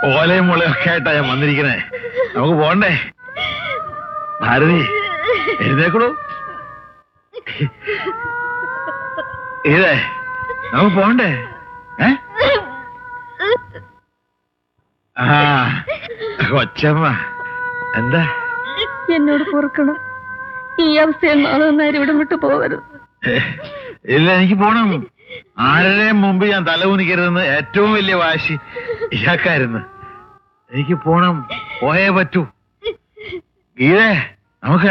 ഓലയും മുളയൊക്കെ ആയിട്ടാ ഞാൻ വന്നിരിക്കണേ. നമുക്ക് പോണ്ടേ? ഭാരതി, എഴുന്നേക്കണു. ഇതേ, നമുക്ക് പോണ്ടേ? ആ കൊച്ചമ്മ എന്താ? എന്നോട് പൊറുക്കണം. ഈ അവസ്ഥയിൽ നാളെ ഇവിടെ വിട്ടു പോകരുത്. ഇല്ല, എനിക്ക് പോണം. ആരുടെയും മുമ്പ് ഞാൻ തലകുനിക്കരുതെന്ന് ഏറ്റവും വലിയ വാശി ഇയാൾക്കായിരുന്നു. എനിക്ക് പോണം, പോയേ പറ്റൂ. ഗീതേ, നമുക്ക്